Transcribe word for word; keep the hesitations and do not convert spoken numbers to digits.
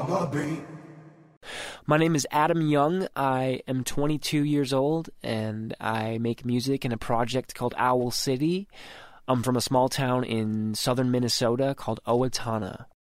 the beat. My name is Adam Young. I am twenty-two years old, and I make music in a project called Owl City. I'm from a small town in southern Minnesota called Owatonna.